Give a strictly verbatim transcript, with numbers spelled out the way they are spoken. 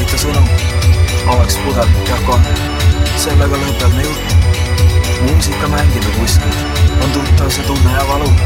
mitte sõnu, oleks pudel jah kon. Sellega lõpeb me jutt. Muusika mängime kuskil, on tuttav see tunne ja valu.